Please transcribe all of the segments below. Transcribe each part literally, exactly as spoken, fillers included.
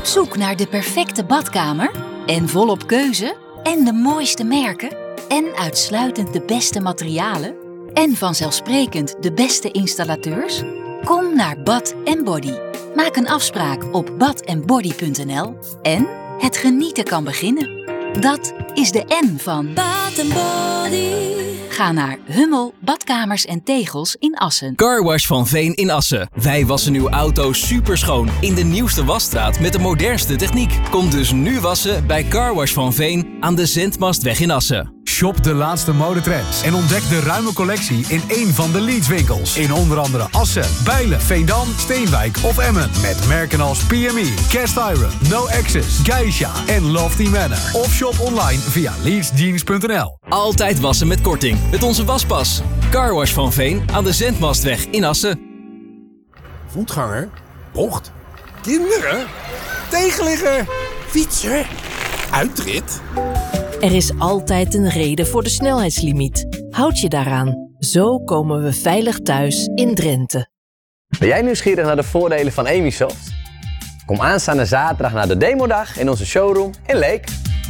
Op zoek naar de perfecte badkamer? En volop keuze? En de mooiste merken? En uitsluitend de beste materialen? En vanzelfsprekend de beste installateurs? Kom naar Bath and Body. Maak een afspraak op bath and body punt n l en het genieten kan beginnen. Dat is de N van Bath and Body. Ga naar Hummel, Badkamers en Tegels in Assen. Carwash van Veen in Assen. Wij wassen uw auto superschoon in de nieuwste wasstraat met de modernste techniek. Kom dus nu wassen bij Carwash van Veen aan de Zendmastweg in Assen. Shop de laatste modetrends en ontdek de ruime collectie in één van de Leeds winkels. In onder andere Assen, Bijlen, Veendam, Steenwijk of Emmen. Met merken als P M E, Cast Iron, No Access, Geisha en Lofty Manor. Of shop online via leeds jeans punt n l. Altijd wassen met korting met onze waspas. Carwash van Veen aan de Zendmastweg in Assen. Voetganger, bocht, kinderen, tegenligger, fietser, uitrit. Er is altijd een reden voor de snelheidslimiet. Houd je daaraan. Zo komen we veilig thuis in Drenthe. Ben jij nieuwsgierig naar de voordelen van Emisoft? Kom aanstaande zaterdag naar de demodag in onze showroom in Leek.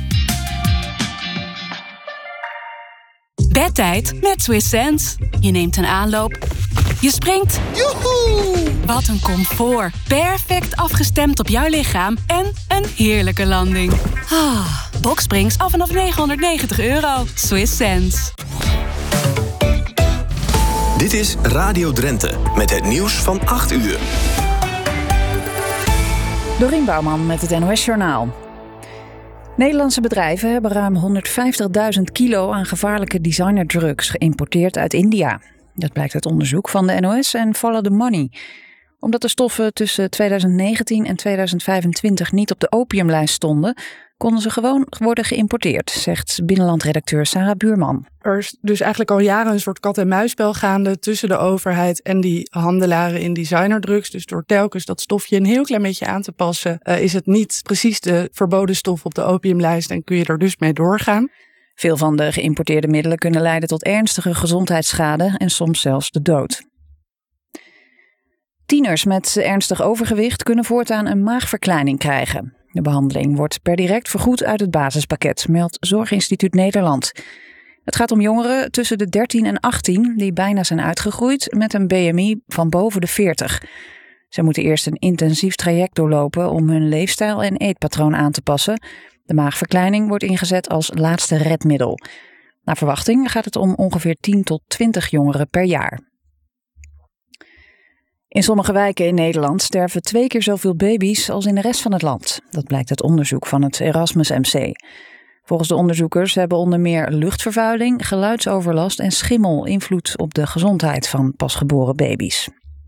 Bedtijd met Swiss Sense. Je neemt een aanloop. Je springt. Joehoe! Wat een comfort. Perfect afgestemd op jouw lichaam en een heerlijke landing. Ah, Boxsprings af vanaf negenhonderdnegentig euro. Swiss Sense. Dit is Radio Drenthe met het nieuws van acht uur. Dorien Bouwman met het N O S-journaal. Nederlandse bedrijven hebben ruim honderdvijftigduizend kilo aan gevaarlijke designerdrugs geïmporteerd uit India. Dat blijkt uit onderzoek van de N O S en Follow the Money. Omdat de stoffen tussen tweeduizend negentien en tweeduizend vijfentwintig niet op de opiumlijst stonden, konden ze gewoon worden geïmporteerd, zegt binnenlandredacteur Sarah Buurman. Er is dus eigenlijk al jaren een soort kat-en-muisspel gaande tussen de overheid en die handelaren in designerdrugs. Dus door telkens dat stofje een heel klein beetje aan te passen, uh, is het niet precies de verboden stof op de opiumlijst en kun je er dus mee doorgaan. Veel van de geïmporteerde middelen kunnen leiden tot ernstige gezondheidsschade en soms zelfs de dood. Tieners met ernstig overgewicht kunnen voortaan een maagverkleining krijgen. De behandeling wordt per direct vergoed uit het basispakket, meldt Zorginstituut Nederland. Het gaat om jongeren tussen de dertien en achttien die bijna zijn uitgegroeid met een B M I van boven de veertig. Ze moeten eerst een intensief traject doorlopen om hun leefstijl en eetpatroon aan te passen. De maagverkleining wordt ingezet als laatste redmiddel. Naar verwachting gaat het om ongeveer tien tot twintig jongeren per jaar. In sommige wijken in Nederland sterven twee keer zoveel baby's als in de rest van het land. Dat blijkt uit onderzoek van het Erasmus M C. Volgens de onderzoekers hebben onder meer luchtvervuiling, geluidsoverlast en schimmel invloed op de gezondheid van pasgeboren baby's.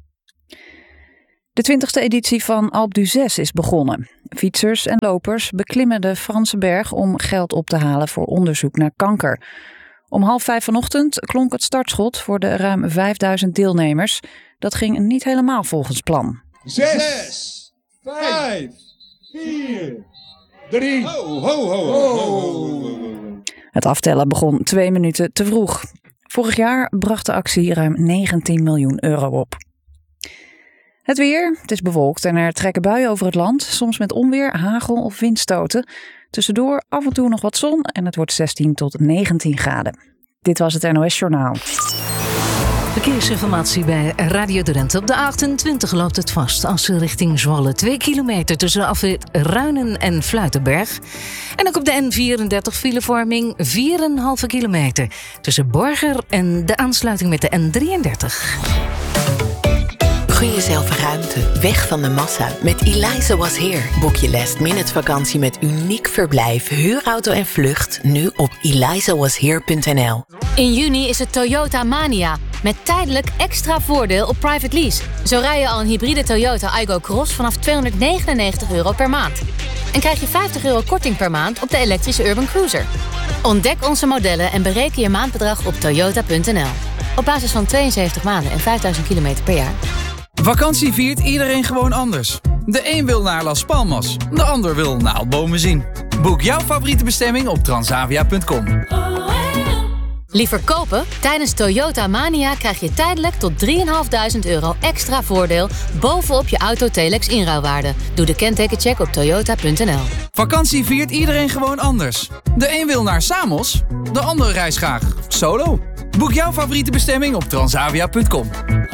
De twintigste editie van Alpe d'Huez is begonnen. Fietsers en lopers beklimmen de Franse berg om geld op te halen voor onderzoek naar kanker. Om half vijf vanochtend klonk het startschot voor de ruim vijfduizend deelnemers. Dat ging niet helemaal volgens plan. Zes, vijf, vier, drie, ho, ho, ho, ho. Het aftellen begon twee minuten te vroeg. Vorig jaar bracht de actie ruim negentien miljoen euro op. Het weer, het is bewolkt en er trekken buien over het land, soms met onweer, hagel of windstoten. Tussendoor af en toe nog wat zon en het wordt zestien tot negentien graden. Dit was het N O S-journaal. Verkeersinformatie bij Radio Drenthe. Op de A achtentwintig loopt het vast als richting Zwolle. Twee kilometer tussen afrit Ruinen en Fluitenberg. En ook op de N vierendertig filevorming vier komma vijf kilometer tussen Borger en de aansluiting met de N drieëndertig. Gun jezelf ruimte, weg van de massa. Met Eliza Was Here boek je last minute vakantie met uniek verblijf, huurauto en vlucht nu op eliza was here punt n l. In juni is het Toyota Mania met tijdelijk extra voordeel op private lease. Zo rij je al een hybride Toyota Aygo Cross vanaf tweehonderdnegenennegentig euro per maand. En krijg je vijftig euro korting per maand op de elektrische Urban Cruiser. Ontdek onze modellen en bereken je maandbedrag op toyota punt n l. Op basis van tweeënzeventig maanden en vijfduizend kilometer per jaar. Vakantie viert iedereen gewoon anders. De een wil naar Las Palmas, de ander wil naaldbomen zien. Boek jouw favoriete bestemming op transavia punt com. Liever kopen? Tijdens Toyota Mania krijg je tijdelijk tot drieduizend vijfhonderd euro extra voordeel bovenop je auto Telex inruilwaarde. Doe de kentekencheck op toyota punt n l. Vakantie viert iedereen gewoon anders. De een wil naar Samos, de andere reist graag solo. Boek jouw favoriete bestemming op transavia punt com.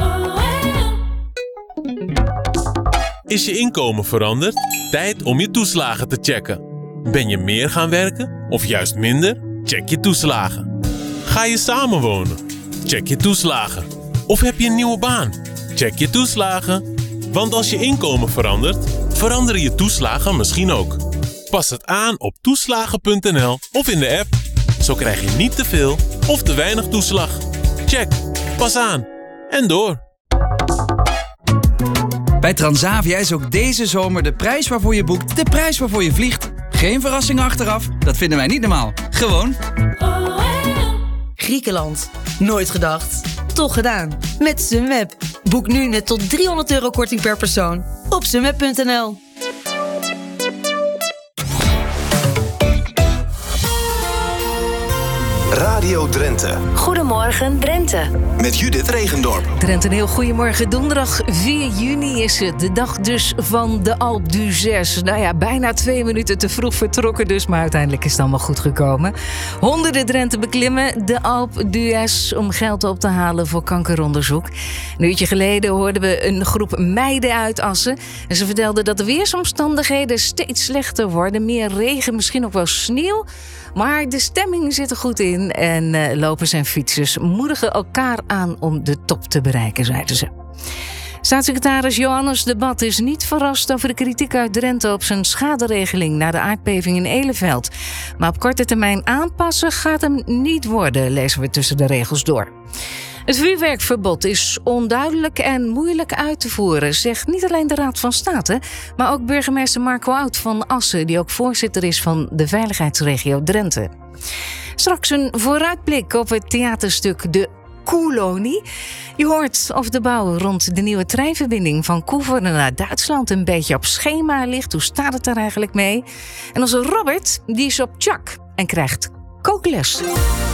Is je inkomen veranderd? Tijd om je toeslagen te checken. Ben je meer gaan werken of juist minder? Check je toeslagen. Ga je samenwonen? Check je toeslagen. Of heb je een nieuwe baan? Check je toeslagen. Want als je inkomen verandert, veranderen je toeslagen misschien ook. Pas het aan op toeslagen punt n l of in de app. Zo krijg je niet te veel of te weinig toeslag. Check. Pas aan. En door. Bij Transavia is ook deze zomer de prijs waarvoor je boekt de prijs waarvoor je vliegt. Geen verrassingen achteraf, dat vinden wij niet normaal. Gewoon Griekenland. Nooit gedacht. Toch gedaan. Met Sunweb. Boek nu net tot driehonderd euro korting per persoon. Op sunweb punt n l. Radio Drenthe. Goedemorgen Drenthe. Met Judith Regendorp. Drenthe, een heel goedemorgen. Donderdag vier juni is het. De dag dus van de Alpe d'Huez. Nou ja, bijna twee minuten te vroeg vertrokken dus. Maar uiteindelijk is het allemaal goed gekomen. Honderden Drenthe beklimmen de Alpe d'Huez om geld op te halen voor kankeronderzoek. Een uurtje geleden hoorden we een groep meiden uit Assen. En ze vertelden dat de weersomstandigheden steeds slechter worden. Meer regen, misschien ook wel sneeuw. Maar de stemming zit er goed in en uh, lopers en fietsers moedigen elkaar aan om de top te bereiken, zeiden ze. Staatssecretaris Johannes de Bat is niet verrast over de kritiek uit Drenthe op zijn schaderegeling na de aardbeving in Eleveld. Maar op korte termijn aanpassen gaat hem niet worden, lezen we tussen de regels door. Het vuurwerkverbod is onduidelijk en moeilijk uit te voeren, zegt niet alleen de Raad van State, maar ook burgemeester Marco Oud van Assen, die ook voorzitter is van de veiligheidsregio Drenthe. Straks een vooruitblik op het theaterstuk De Koelonie. Je hoort of de bouw rond de nieuwe treinverbinding van Koevoorden naar Duitsland een beetje op schema ligt. Hoe staat het daar eigenlijk mee? En onze Robert, die is op tjak en krijgt kookles.